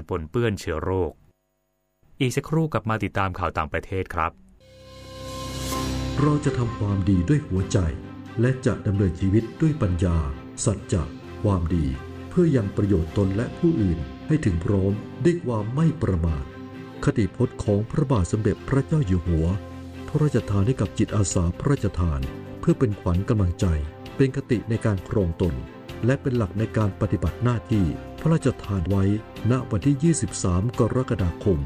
ปนเปื้อนเชื้อโรคอีกสักครู่กลับมาติดตามข่าวต่างประเทศครับเราจะทำความดีด้วยหัวใจและจะดำเนินชีวิตด้วยปัญญาสัจจะความดีเพื่อยังประโยชน์ตนและผู้อื่นให้ถึงพร้อมด้วยความไม่ประมาทคติพจน์ของพระบาทสมเด็จพระเจ้าอยู่หัวพระราชทานให้กับจิตอาสาพระราชทานเพื่อเป็นขวัญกำลังใจเป็นคติในการครองตนและเป็นหลักในการปฏิบัติหน้าที่พระราชทานไว้ณวันที่ 23 กรกฎาคม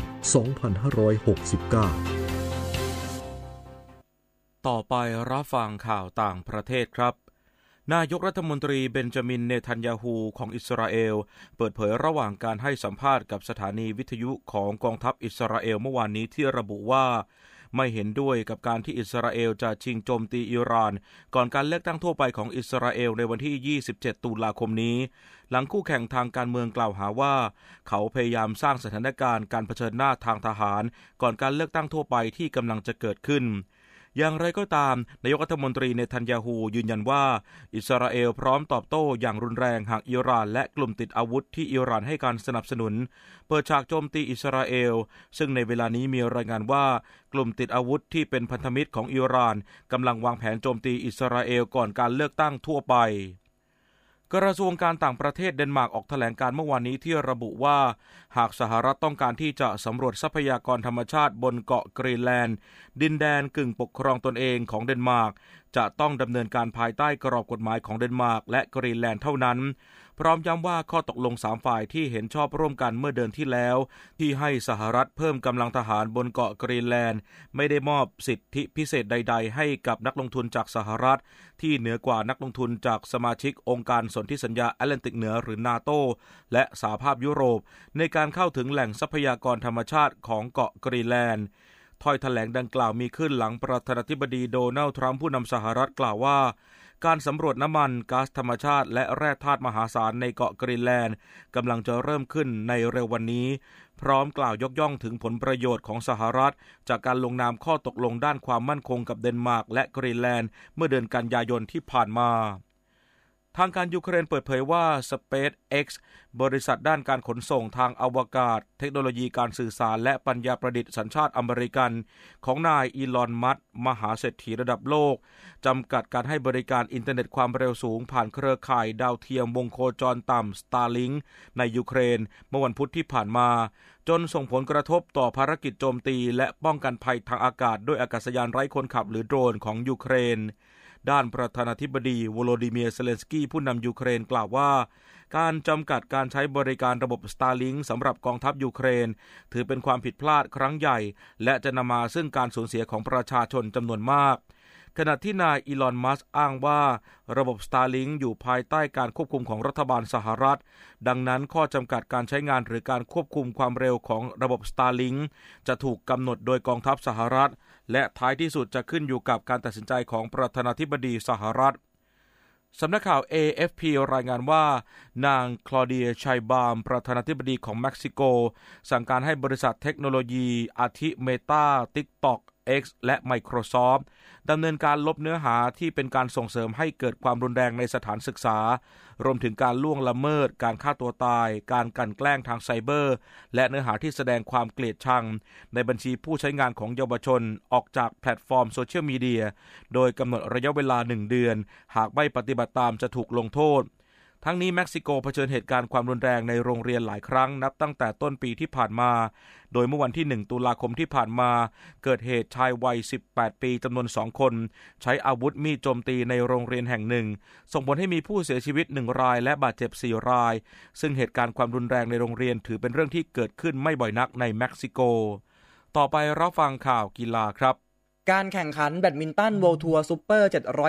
2569 ต่อไปรับฟังข่าวต่างประเทศครับนายกรัฐมนตรีเบนจามินเนทันยาฮูของอิสราเอลเปิดเผยระหว่างการให้สัมภาษณ์กับสถานีวิทยุของกองทัพอิสราเอลเมื่อวานนี้ที่ระบุว่าไม่เห็นด้วยกับการที่อิสราเอลจะชิงโจมตีอิหร่านก่อนการเลือกตั้งทั่วไปของอิสราเอลในวันที่ 27 ตุลาคมนี้หลังคู่แข่งทางการเมืองกล่าวหาว่าเขาพยายามสร้างสถานการณ์การเผชิญหน้าทางทหารก่อนการเลือกตั้งทั่วไปที่กำลังจะเกิดขึ้นอย่างไรก็ตามนายกรัฐมนตรีเนทันยาฮูยืนยันว่าอิสราเอลพร้อมตอบโต้อย่างรุนแรงหากอิหร่านและกลุ่มติดอาวุธที่อิหร่านให้การสนับสนุนเปิดฉากโจมตีอิสราเอลซึ่งในเวลานี้มีรายงานว่ากลุ่มติดอาวุธที่เป็นพันธมิตรของอิหร่านกำลังวางแผนโจมตีอิสราเอลก่อนการเลือกตั้งทั่วไปกระทรวงการต่างประเทศเดนมาร์กออกแถลงการณ์เมื่อวานนี้ที่ระบุว่าหากสหรัฐต้องการที่จะสำรวจทรัพยากรธรรมชาติบนเกาะกรีนแลนด์ดินแดนกึ่งปกครองตนเองของเดนมาร์กจะต้องดำเนินการภายใต้กรอบกฎหมายของเดนมาร์กและกรีนแลนด์เท่านั้นพร้อมย้ำว่าข้อตกลง3ฝ่ายที่เห็นชอบร่วมกันเมื่อเดือนที่แล้วที่ให้สหรัฐเพิ่มกำลังทหารบนเกาะกรีนแลนด์ไม่ได้มอบสิทธิพิเศษใดๆให้กับนักลงทุนจากสหรัฐที่เหนือกว่านักลงทุนจากสมาชิกองค์การสนธิสัญญาแอตแลนติกเหนือหรือนาโตและสหภาพยุโรปในการเข้าถึงแหล่งทรัพยากรธรรมชาติของเกาะกรีนแลนด์ถ้อยแถลงดังกล่าวมีขึ้นหลังประธานาธิบดีโดนัลด์ทรัมป์ผู้นำสหรัฐกล่าวว่าการสำรวจน้ำมันก๊าซธรรมชาติและแร่ธาตุมหาศาลในเกาะกรีนแลนด์กำลังจะเริ่มขึ้นในเร็ววันนี้พร้อมกล่าวยกย่องถึงผลประโยชน์ของสหรัฐจากการลงนามข้อตกลงด้านความมั่นคงกับเดนมาร์กและกรีนแลนด์เมื่อเดือนกันยายนที่ผ่านมาทางการยูเครนเปิดเผยว่า SpaceX บริษัทด้านการขนส่งทางอวกาศเทคโนโลยีการสื่อสารและปัญญาประดิษฐ์สัญชาติอเมริกันของนายอีลอน มัสก์มหาเศรษฐีระดับโลกจำกัดการให้บริการอินเทอร์เน็ตความเร็วสูงผ่านเครือข่ายดาวเทียมวงโคจรต่ำ Starlink ในยูเครนเมื่อวันพุธที่ผ่านมาจนส่งผลกระทบต่อภารกิจโจมตีและป้องกันภัยทางอากาศด้วยอากาศยานไร้คนขับหรือโดรนของยูเครนด้านประธานาธิบดีโวโลดิเมียร์ เซเลนสกี้ผู้นำยูเครนกล่าวว่าการจำกัดการใช้บริการระบบ Starlink สำหรับกองทัพยูเครนถือเป็นความผิดพลาดครั้งใหญ่และจะนำมาซึ่งการสูญเสียของประชาชนจำนวนมากขณะที่นายอีลอน มัสก์อ้างว่าระบบ Starlink อยู่ภายใต้การควบคุมของรัฐบาลสหรัฐดังนั้นข้อจำกัดการใช้งานหรือการควบคุมความเร็วของระบบ Starlink จะถูกกำหนดโดยกองทัพสหรัฐและท้ายที่สุดจะขึ้นอยู่กับการตัดสินใจของประธานาธิบดีสหรัฐสำนักข่าว AFP รายงานว่านางคลอเดีย ชัยบามประธานาธิบดีของเม็กซิโกสั่งการให้บริษัทเทคโนโลยีอาทิเมตา TikTok X และ Microsoft ดำเนินการลบเนื้อหาที่เป็นการส่งเสริมให้เกิดความรุนแรงในสถานศึกษารวมถึงการล่วงละเมิดการฆ่าตัวตายการกลั่นแกล้งทางไซเบอร์และเนื้อหาที่แสดงความเกลียดชังในบัญชีผู้ใช้งานของเยาวชนออกจากแพลตฟอร์มโซเชียลมีเดียโดยกำหนดระยะเวลา1 เดือนหากไม่ปฏิบัติตามจะถูกลงโทษทั้งนี้เม็กซิโกเผชิญเหตุการณ์ความรุนแรงในโรงเรียนหลายครั้งนับตั้งแต่ต้นปีที่ผ่านมาโดยเมื่อวันที่1 ตุลาคมที่ผ่านมาเกิดเหตุชายวัย18 ปีจำนวน2 คนใช้อาวุธมีดโจมตีในโรงเรียนแห่งหนึ่งส่งผลให้มีผู้เสียชีวิต1 รายและบาดเจ็บ4 รายซึ่งเหตุการณ์ความรุนแรงในโรงเรียนถือเป็นเรื่องที่เกิดขึ้นไม่บ่อยนักในเม็กซิโกต่อไปรับฟังข่าวกีฬาครับการแข่งขันแบดมินตัน World Tour Super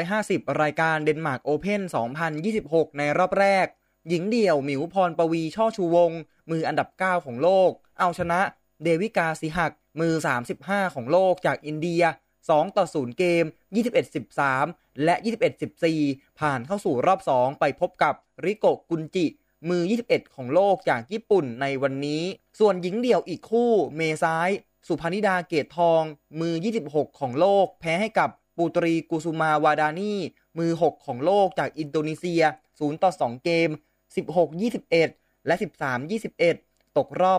750 รายการเดนมาร์กโอเพ่น 2026 ในรอบแรกหญิงเดี่ยวหมิวพรปวีช่อชูวงศ์มืออันดับ 9 ของโลกเอาชนะเดวิกาสิหักมือ 35 ของโลกจากอินเดีย 2-0 เกม 21-13 และ 21-14 ผ่านเข้าสู่รอบ 2 ไปพบกับริโกะ กุนจิ มือ 21 ของโลกจากญี่ปุ่นในวันนี้ส่วนหญิงเดี่ยวอีกคู่เมซ้ายสุพนิดาเกตทองมือ 26 ของโลกแพ้ให้กับปูตรีกุสุมาวาดานีมือ 6 ของโลกจากอินโดนีเซีย 0-2 เกม 16-21 และ 13-21 ตกรอบ